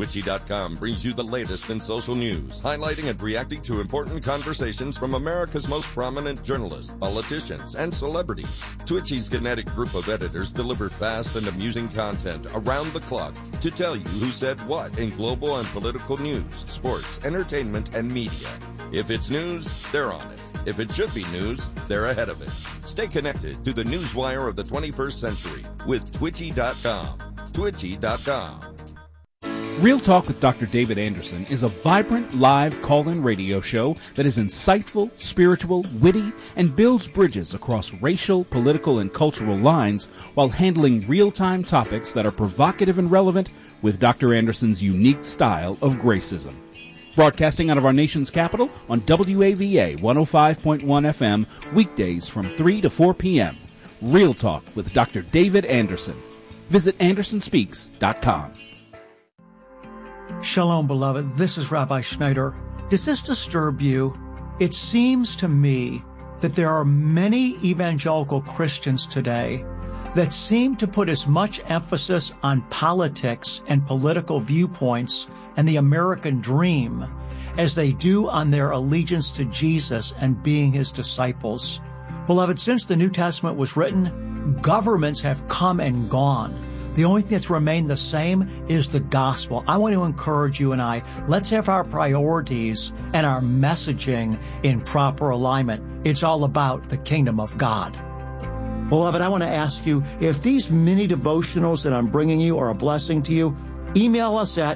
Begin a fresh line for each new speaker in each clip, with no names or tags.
Twitchy.com brings you the latest in social news, highlighting and reacting to important conversations from America's most prominent journalists, politicians, and celebrities. Twitchy's kinetic group of editors deliver fast and amusing content around the clock to tell you who said what in global and political news, sports, entertainment, and media. If it's news, they're on it. If it should be news, they're ahead of it. Stay connected to the newswire of the 21st century with Twitchy.com. Twitchy.com.
Real Talk with Dr. David Anderson is a vibrant live call-in radio show that is insightful, spiritual, witty, and builds bridges across racial, political, and cultural lines while handling real-time topics that are provocative and relevant with Dr. Anderson's unique style of gracism. Broadcasting out of our nation's capital on WAVA 105.1 FM, weekdays from 3 to 4 p.m. Real Talk with Dr. David Anderson. Visit AndersonSpeaks.com.
Shalom, beloved. This is Rabbi Schneider. Does this disturb you? It seems to me that there are many evangelical Christians today that seem to put as much emphasis on politics and political viewpoints and the American dream as they do on their allegiance to Jesus and being his disciples. Beloved, since the New Testament was written, governments have come and gone. The only thing that's remained the same is the gospel. I want to encourage you and I, let's have our priorities and our messaging in proper alignment. It's all about the kingdom of God. Beloved, I want to ask you, if these mini devotionals that I'm bringing you are a blessing to you, email us at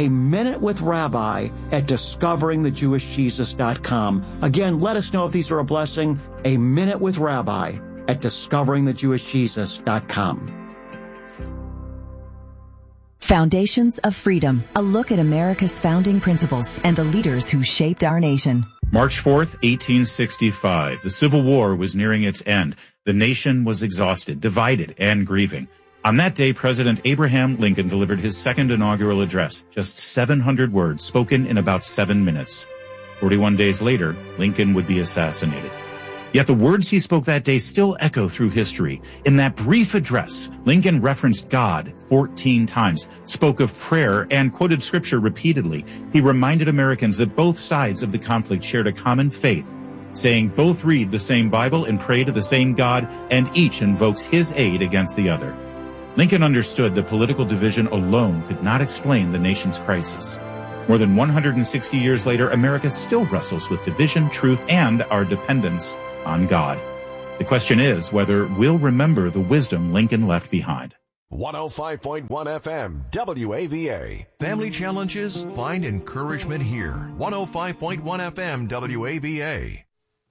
aminutewithrabbi@discoveringthejewishjesus.com. Again, let us know if these are a blessing. A Minute with Rabbi at discoveringthejewishjesus.com.
Foundations of Freedom, a look at America's founding principles and the leaders who shaped our nation.
March 4th, 1865. The Civil War was nearing its end. The nation was exhausted, divided, and grieving. On that day, President Abraham Lincoln delivered his second inaugural address, just 700 words spoken in about 7 minutes. 41 days later, Lincoln would be assassinated. Yet the words he spoke that day still echo through history. In that brief address, Lincoln referenced God 14 times, spoke of prayer, and quoted scripture repeatedly. He reminded Americans that both sides of the conflict shared a common faith, saying both read the same Bible and pray to the same God, and each invokes his aid against the other. Lincoln understood that political division alone could not explain the nation's crisis. More than 160 years later, America still wrestles with division, truth, and our dependence on God. The question is whether we'll remember the wisdom Lincoln left behind.
105.1 FM, WAVA. Family challenges? Find encouragement here. 105.1 FM, WAVA.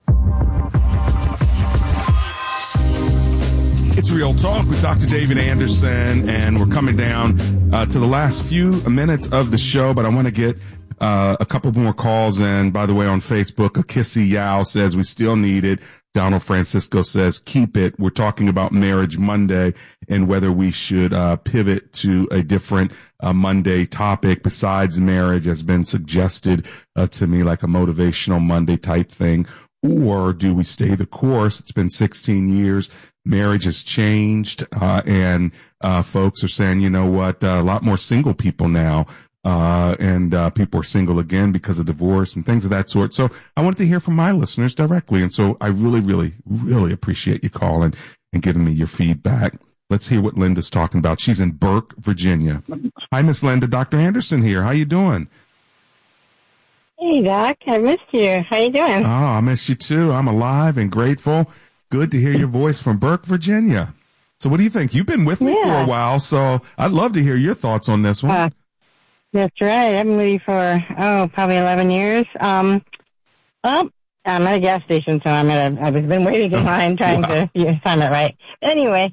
It's Real Talk with Dr. David Anderson, and we're coming down to the last few minutes of the show, but I want to get a couple more calls in. By the way, on Facebook, Akissi Yao says we still need it. Donald Francisco says keep it. We're talking about Marriage Monday and whether we should pivot to a different Monday topic besides marriage, has been suggested to me, like a motivational Monday type thing. Or do we stay the course? It's been 16 years. Marriage has changed, and folks are saying, you know what, a lot more single people now. And people are single again because of divorce and things of that sort. So I wanted to hear from my listeners directly. And so I really, really, really appreciate you calling and giving me your feedback. Let's hear what Linda's talking about. She's in Burke, Virginia. Hi, Miss Linda. Dr. Anderson here. How you doing?
Hey, Doc. I missed you. How you doing?
Oh, I missed you too. I'm alive and grateful. Good to hear your voice from Burke, Virginia. So what do you think? You've been with me for a while, so I'd love to hear your thoughts on this one.
That's right. I've been with you for, probably 11 years. Well, I'm at a gas station, so I've been waiting in line trying to time it right. Anyway,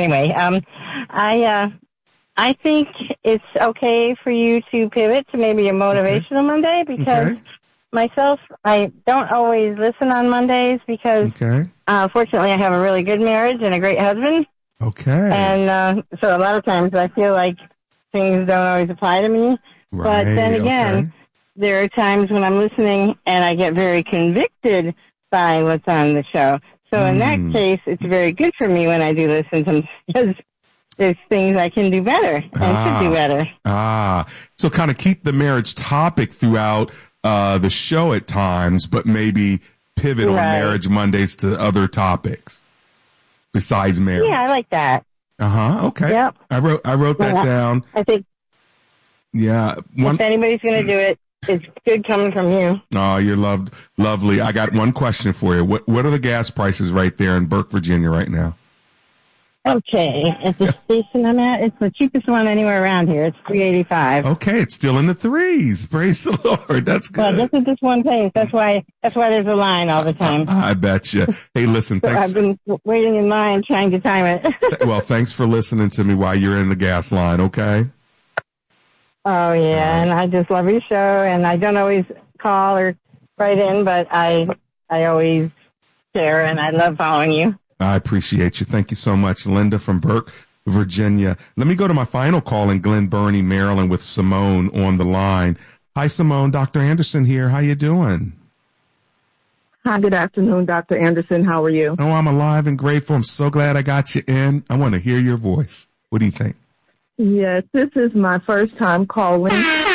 I think it's okay for you to pivot to maybe a motivational Monday, because myself, I don't always listen on Mondays because, fortunately, I have a really good marriage and a great husband. And so a lot of times I feel like things don't always apply to me. But then again, there are times when I'm listening and I get very convicted by what's on the show. So in that case, it's very good for me when I do listen to, because there's things I can do better and should do better.
So kind of keep the marriage topic throughout the show at times, but maybe pivot on Marriage Mondays to other topics besides marriage.
Yeah, I like that.
Okay.
Yep.
I wrote that down.
I think.
Yeah.
If anybody's going to do it, it's good coming from you.
Oh, you're lovely. I got one question for you. What are the gas prices right there in Burke, Virginia right now?
Okay. At the station I'm at, it's the cheapest one anywhere around here. It's $3.85.
Okay. It's still in the threes. Praise the Lord. That's good.
Well, this is just one place. That's why there's a line all the time.
I bet you. Hey, listen.
So I've been waiting in line trying to time it.
Well, thanks for listening to me while you're in the gas line, okay?
Oh, yeah. And I just love your show. And I don't always call or write in, but I always share, and I love following you.
I appreciate you. Thank you so much. Linda from Burke, Virginia. Let me go to my final call in Glen Burnie, Maryland with Simone on the line. Hi, Simone. Dr. Anderson here. How you doing?
Hi, good afternoon, Dr. Anderson. How are you?
Oh, I'm alive and grateful. I'm so glad I got you in. I want to hear your voice. What do you think?
Yes, this is my first time calling.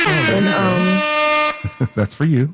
That's for you.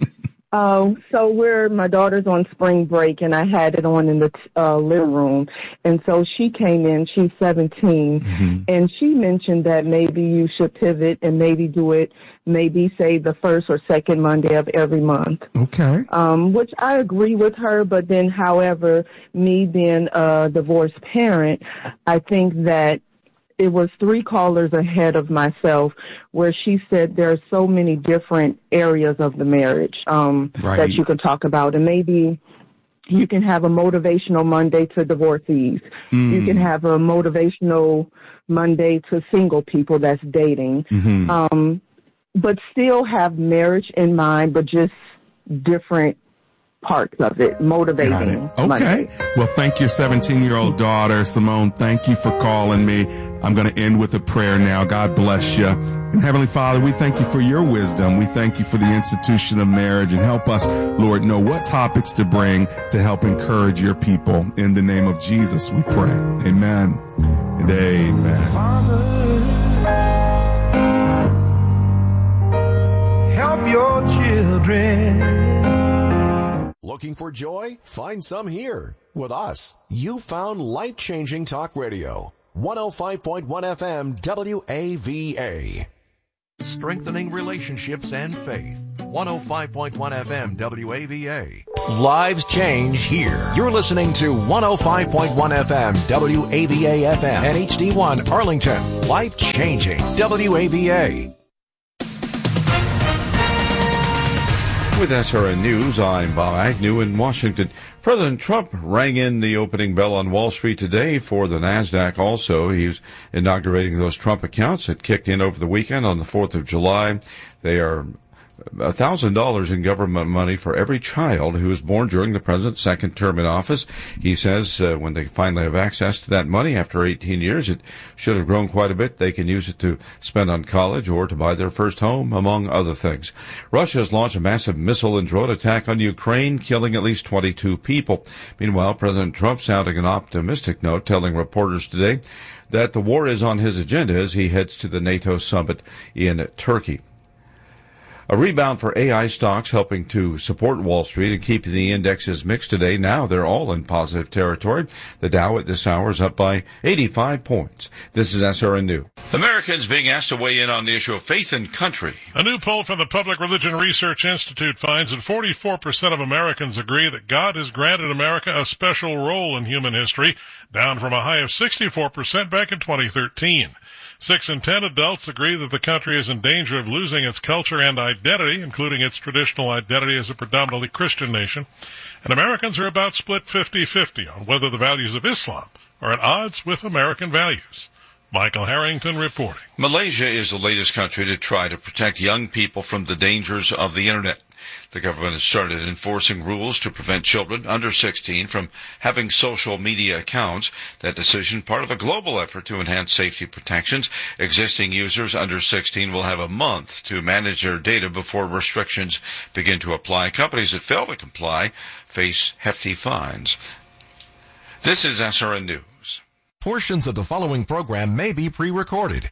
So my daughter's on spring break, and I had it on in the living room. And so she came in, she's 17, and she mentioned that maybe you should pivot and maybe do it, maybe say the first or second Monday of every month.
Okay.
Which I agree with her, but then, however, me being a divorced parent, I think that it was 3 callers ahead of myself where she said there are so many different areas of the marriage that you can talk about. And maybe you can have a motivational Monday to divorcees. You can have a motivational Monday to single people that's dating. But still have marriage in mind, but just different parts of it, motivating.
Okay.
Monday.
Well, thank your 17-year-old daughter, Simone. Thank you for calling me. I'm going to end with a prayer now. God bless you. And Heavenly Father, we thank you for your wisdom. We thank you for the institution of marriage, and help us, Lord, know what topics to bring to help encourage your people. In the name of Jesus, we pray. Amen and amen.
Father, help your children.
Looking for joy? Find some here. With us, you found life-changing talk radio. 105.1 FM WAVA. Strengthening relationships and faith. 105.1 FM WAVA. Lives change here. You're listening to 105.1 FM WAVA FM and HD1 Arlington. Life-changing WAVA.
With SRN News, I'm Bob Agnew in Washington. President Trump rang in the opening bell on Wall Street today for the NASDAQ also. He's inaugurating those Trump accounts that kicked in over the weekend on the 4th of July. They are $1,000 in government money for every child who was born during the president's second term in office. He says when they finally have access to that money after 18 years, it should have grown quite a bit. They can use it to spend on college or to buy their first home, among other things. Russia has launched a massive missile and drone attack on Ukraine, killing at least 22 people. Meanwhile, President Trump sounding an optimistic note, telling reporters today that the war is on his agenda as he heads to the NATO summit in Turkey. A rebound for AI stocks helping to support Wall Street and keeping the indexes mixed today. Now they're all in positive territory. The Dow at this hour is up by 85 points. This is SRN News. Americans being asked to weigh in on the issue of faith and country.
A new poll from the Public Religion Research Institute finds that 44% of Americans agree that God has granted America a special role in human history, down from a high of 64% back in 2013. 6 in 10 adults agree that the country is in danger of losing its culture and identity, including its traditional identity as a predominantly Christian nation. And Americans are about split 50-50 on whether the values of Islam are at odds with American values. Michael Harrington reporting.
Malaysia is the latest country to try to protect young people from the dangers of the Internet. The government has started enforcing rules to prevent children under 16 from having social media accounts. That decision, part of a global effort to enhance safety protections. Existing users under 16 will have a month to manage their data before restrictions begin to apply. Companies that fail to comply face hefty fines. This is SRN News.
Portions of the following program may be pre-recorded.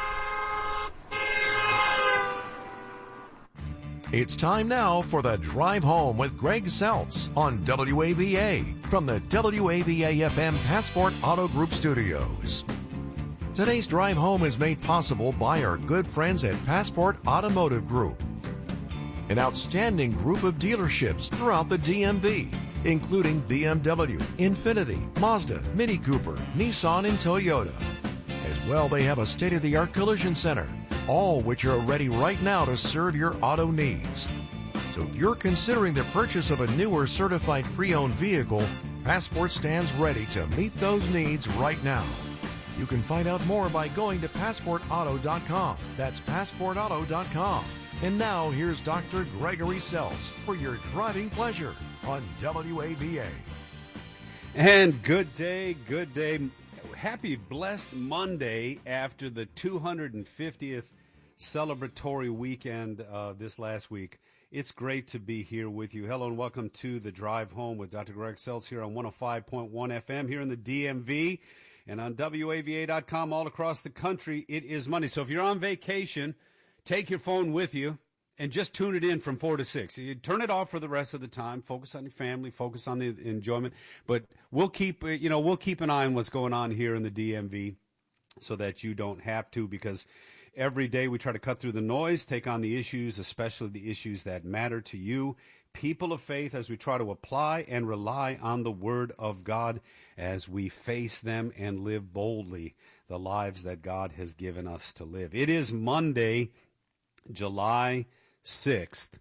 It's time now for the Drive Home with Greg Seltz on WAVA from the WAVA-FM Passport Auto Group Studios. Today's Drive Home is made possible by our good friends at Passport Automotive Group, an outstanding group of dealerships throughout the DMV, including BMW, Infiniti, Mazda, Mini Cooper, Nissan, and Toyota. As well, they have a state-of-the-art collision center, all which are ready right now to serve your auto needs. So if you're considering the purchase of a new or certified pre-owned vehicle, Passport stands ready to meet those needs right now. You can find out more by going to PassportAuto.com. That's PassportAuto.com. And now here's Dr. Gregory Seltz for your driving pleasure on WAVA.
And good day. Happy blessed Monday after the 250th celebratory weekend this last week. It's great to be here with you. Hello and welcome to the Drive Home with Dr. Greg Seltz here on 105.1 FM here in the DMV and on WAVA.com all across the country. It is Monday. So if you're on vacation, take your phone with you and just tune it in from 4 to 6. You turn it off for the rest of the time. Focus on your family. Focus on the enjoyment. But we'll keep an eye on what's going on here in the DMV so that you don't have to, because every day we try to cut through the noise, take on the issues, especially the issues that matter to you, people of faith, as we try to apply and rely on the Word of God as we face them and live boldly the lives that God has given us to live. It is Monday, July 6th,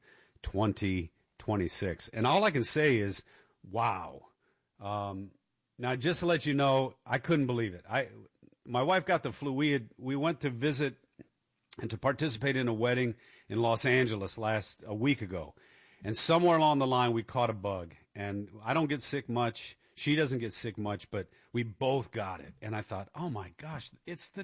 2026. And all I can say is, wow. Now, just to let you know, I couldn't believe it. My wife got the flu. We went to visit and to participate in a wedding in Los Angeles a week ago. And somewhere along the line, we caught a bug. And I don't get sick much. She doesn't get sick much, but we both got it. And I thought, oh my gosh, it's the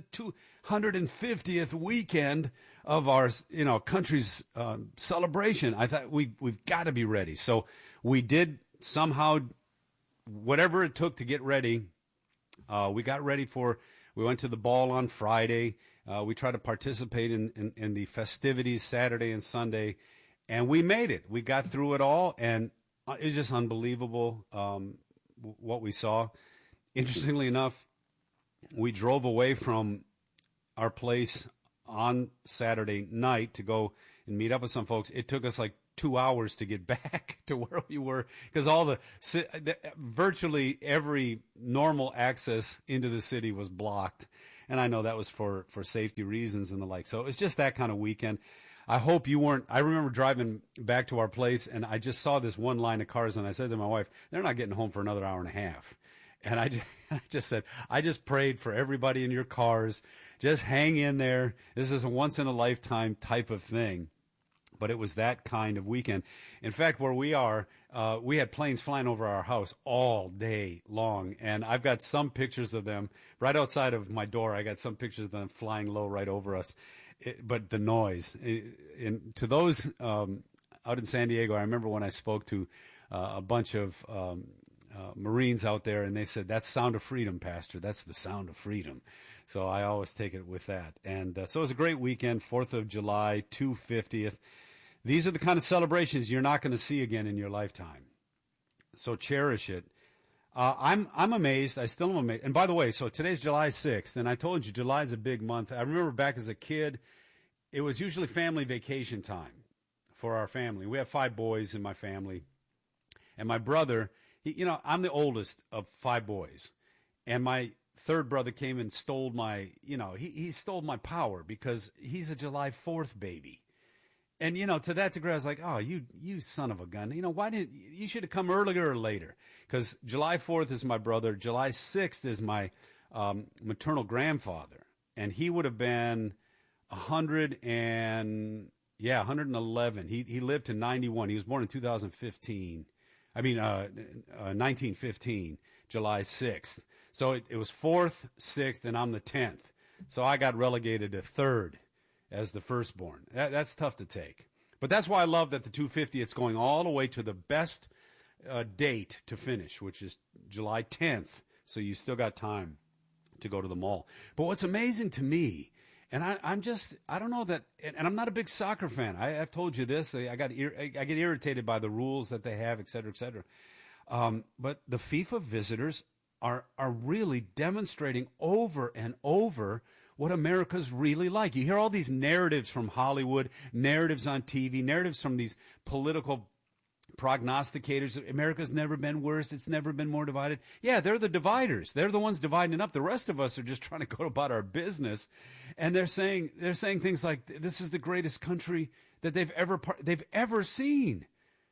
250th weekend of our, country's celebration. I thought we've got to be ready. So we did somehow, whatever it took to get ready. We got ready we went to the ball on Friday. We tried to participate in the festivities Saturday and Sunday, and we made it. We got through it all, and it was just unbelievable. What we saw. Interestingly enough, we drove away from our place on Saturday night to go and meet up with some folks. It took us like 2 hours to get back to where we were, because virtually every normal access into the city was blocked. And I know that was for safety reasons and the like. So it was just that kind of weekend. I hope you weren't. I remember driving back to our place, and I just saw this one line of cars, and I said to my wife, they're not getting home for another hour and a half. And I just said, I just prayed for everybody in your cars. Just hang in there. This is a once-in-a-lifetime type of thing. But it was that kind of weekend. In fact, where we are, we had planes flying over our house all day long. And I've got some pictures of them right outside of my door. I got some pictures of them flying low right over us. But the noise, to those out in San Diego, I remember when I spoke to a bunch of Marines out there, and they said, that's sound of freedom, Pastor. That's the sound of freedom. So I always take it with that. And so it was a great weekend, 4th of July, 250th. These are the kind of celebrations you're not going to see again in your lifetime. So cherish it. I'm amazed. I still am amazed. And by the way, so today's July 6th, and I told you July is a big month. I remember back as a kid, it was usually family vacation time for our family. We have 5 boys in my family. And my brother, I'm the oldest of 5 boys. And my third brother came and stole he stole my power because he's a July 4th baby. And, to that degree, I was like, oh, you son of a gun. You should have come earlier or later. Because July 4th is my brother. July 6th is my maternal grandfather. And he would have been 111. He lived to 91. He was born in 1915, July 6th. So it was 4th, 6th, and I'm the 10th. So I got relegated to 3rd. As the firstborn. That's tough to take. But that's why I love that the 250, it's going all the way to the best date to finish, which is July 10th. So you still got time. to go to the mall. But what's amazing to me, and I don't know that, and I'm not a big soccer fan. I've told you this. I get irritated by the rules that they have, et cetera, et cetera. But the FIFA visitors are really demonstrating over and over what America's really like. You hear all these narratives from Hollywood, narratives on TV, narratives from these political prognosticators. America's never been worse. It's never been more divided. Yeah, they're the dividers. They're the ones dividing up. The rest of us are just trying to go about our business. And they're saying things like, this is the greatest country that they've ever seen.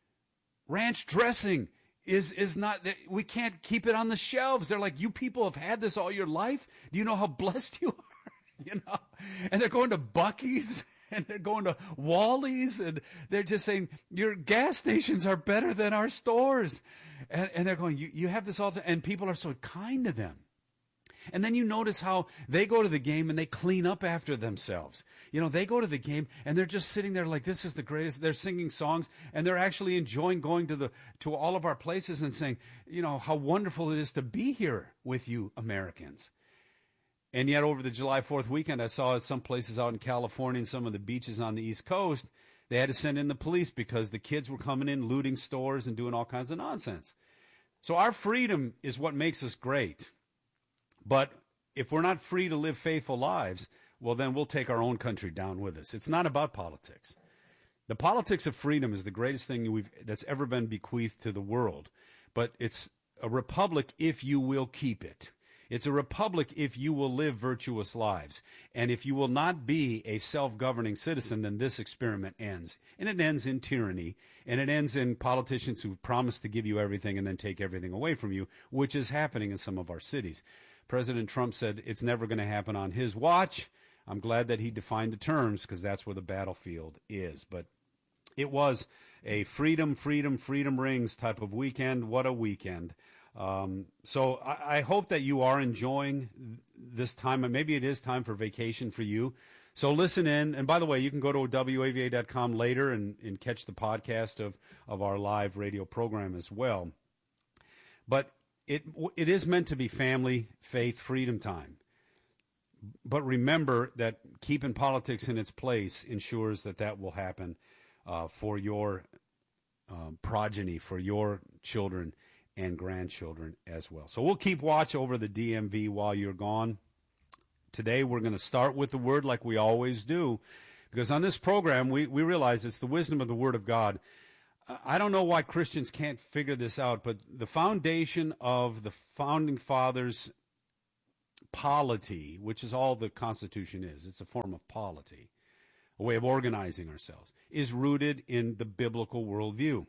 Ranch dressing is not, we can't keep it on the shelves. They're like, you people have had this all your life. Do you know how blessed you are? You know, and they're going to Buc-ee's and they're going to Wally's and they're just saying your gas stations are better than our stores. And they're going, you have this all the time. And people are so kind to them. And then you notice how they go to the game and they clean up after themselves. You know, they go to the game and they're just sitting there like, this is the greatest. They're singing songs and they're actually enjoying going to all of our places and saying, you know, how wonderful it is to be here with you Americans. And yet over the July 4th weekend, I saw at some places out in California and some of the beaches on the East Coast, they had to send in the police because the kids were coming in, looting stores and doing all kinds of nonsense. So our freedom is what makes us great. But if we're not free to live faithful lives, well, then we'll take our own country down with us. It's not about politics. The politics of freedom is the greatest thing that's ever been bequeathed to the world. But it's a republic if you will keep it. It's a republic if you will live virtuous lives. And if you will not be a self-governing citizen, then this experiment ends. And it ends in tyranny. And it ends in politicians who promise to give you everything and then take everything away from you, which is happening in some of our cities. President Trump said it's never going to happen on his watch. I'm glad that he defined the terms because that's where the battlefield is. But it was a freedom rings type of weekend. What a weekend. So I hope that you are enjoying this time. Maybe it is time for vacation for you. So listen in. And by the way, you can go to WAVA.com later and catch the podcast of our live radio program as well. But it is meant to be family, faith, freedom time. But remember that keeping politics in its place ensures that will happen for your progeny, for your children and grandchildren as well. So we'll keep watch over the DMV while you're gone. Today we're going to start with the Word like we always do, because on this program we realize it's the wisdom of the Word of God. I don't know why Christians can't figure this out, but the foundation of the Founding Fathers' polity, which is all the Constitution is, it's a form of polity, a way of organizing ourselves, is rooted in the biblical worldview.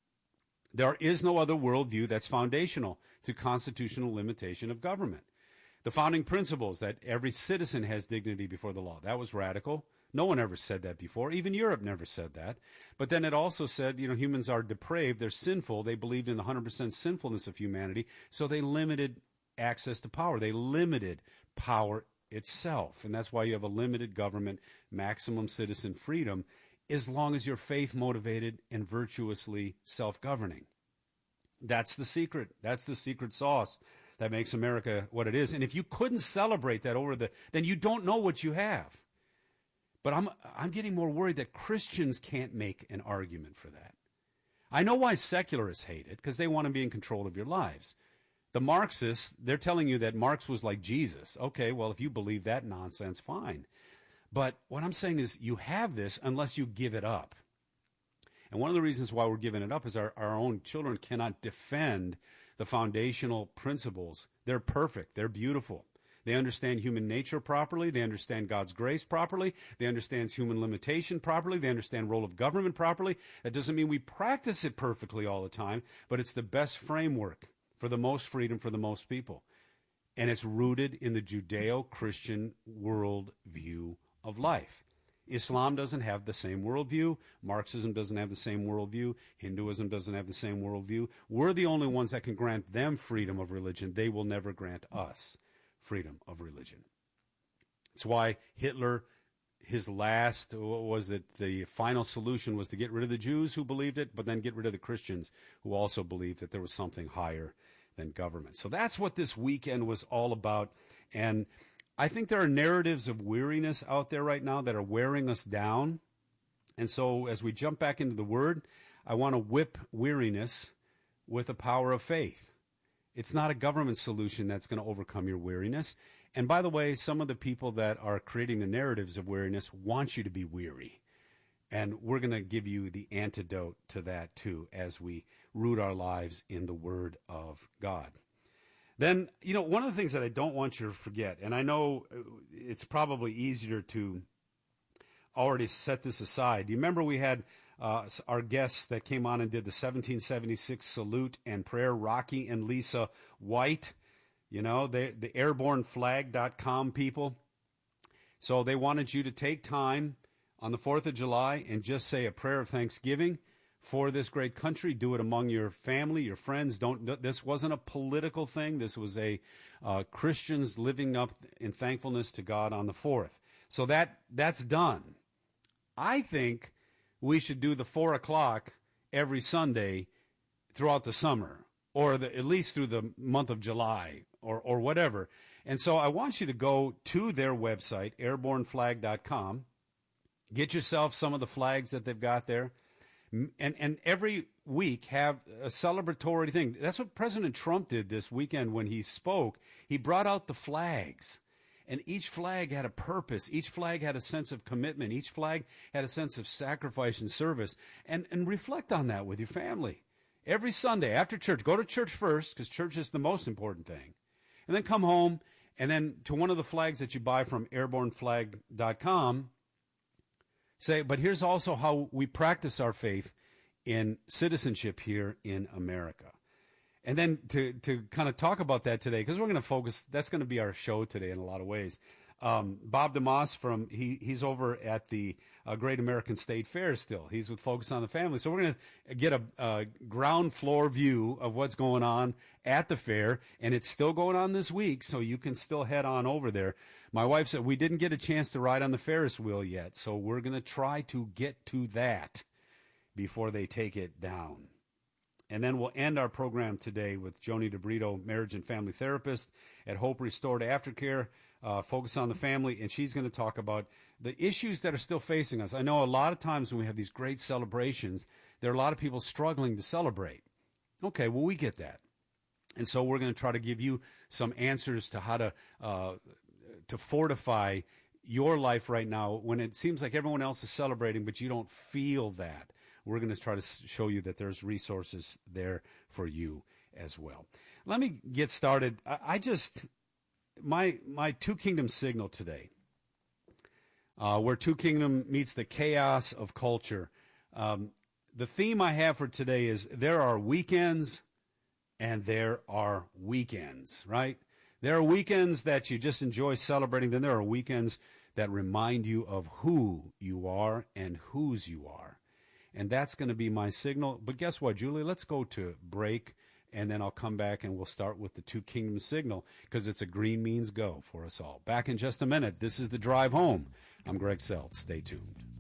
There is no other worldview that's foundational to constitutional limitation of government. The founding principles that every citizen has dignity before the law, that was radical. No one ever said that before. Even Europe never said that. But then it also said, humans are depraved, they're sinful, they believed in the 100% sinfulness of humanity, so they limited access to power. They limited power itself. And that's why you have a limited government, maximum citizen freedom, as long as you're faith-motivated and virtuously self-governing. That's the secret. That's the secret sauce that makes America what it is. And if you couldn't celebrate that then you don't know what you have. But I'm getting more worried that Christians can't make an argument for that. I know why secularists hate it, because they want to be in control of your lives. The Marxists, they're telling you that Marx was like Jesus. Okay, well, if you believe that nonsense, fine. But what I'm saying is you have this unless you give it up. And one of the reasons why we're giving it up is our own children cannot defend the foundational principles. They're perfect. They're beautiful. They understand human nature properly. They understand God's grace properly. They understand human limitation properly. They understand role of government properly. That doesn't mean we practice it perfectly all the time, but it's the best framework for the most freedom for the most people. And it's rooted in the Judeo-Christian worldview of life. Islam doesn't have the same worldview. Marxism doesn't have the same worldview. Hinduism doesn't have the same worldview. We're the only ones that can grant them freedom of religion. They will never grant us freedom of religion. That's why Hitler, his last, the final solution was to get rid of the Jews who believed it, but then get rid of the Christians who also believed that there was something higher than government. So that's what this weekend was all about. And I think there are narratives of weariness out there right now that are wearing us down. And so as we jump back into the Word, I want to whip weariness with the power of faith. It's not a government solution that's going to overcome your weariness. And by the way, some of the people that are creating the narratives of weariness want you to be weary. And we're going to give you the antidote to that too as we root our lives in the Word of God. Then, one of the things that I don't want you to forget, and I know it's probably easier to already set this aside. Do you remember we had our guests that came on and did the 1776 salute and prayer, Rocky and Lisa White, the airborneflag.com people. So they wanted you to take time on the 4th of July and just say a prayer of thanksgiving for this great country. Do it among your family, your friends. This wasn't a political thing. This was a Christians living up in thankfulness to God on the 4th. So that's done. I think we should do the 4 o'clock every Sunday throughout the summer, or at least through the month of July, or whatever. And so I want you to go to their website, airborneflag.com, get yourself some of the flags that they've got there, and every week have a celebratory thing. That's what President Trump did this weekend when he spoke. He brought out the flags. And each flag had a purpose. Each flag had a sense of commitment. Each flag had a sense of sacrifice and service. And reflect on that with your family. Every Sunday after church, go to church first, because church is the most important thing. And then come home, and then to one of the flags that you buy from airborneflag.com, say, but here's also how we practice our faith in citizenship here in America. And then to kind of talk about that today, because we're going to focus, that's going to be our show today in a lot of ways. Bob DeMoss he's over at the Great American State Fair still. He's with Focus on the Family. So we're going to get a ground floor view of what's going on at the fair. And it's still going on this week, so you can still head on over there. My wife said we didn't get a chance to ride on the Ferris wheel yet, so we're going to try to get to that before they take it down. And then we'll end our program today with Joni DeBrito, marriage and family therapist at Hope Restored Aftercare, Focus on the Family, and she's going to talk about the issues that are still facing us. I know a lot of times when we have these great celebrations, there are a lot of people struggling to celebrate. Okay, well, we get that. And so we're going to try to give you some answers to how to fortify your life right now when it seems like everyone else is celebrating, but you don't feel that. We're going to try to show you that there's resources there for you as well. Let me get started. My Two Kingdom signal today, where Two Kingdom meets the chaos of culture. The theme I have for today is there are weekends and there are weekends, right? There are weekends that you just enjoy celebrating. Then there are weekends that remind you of who you are and whose you are. And that's going to be my signal. But guess what, Julie? Let's go to break, and then I'll come back and we'll start with the Two Kingdom signal, because it's a green means go for us all. Back in just a minute. This is The Drive Home. I'm Greg Seltz. Stay tuned.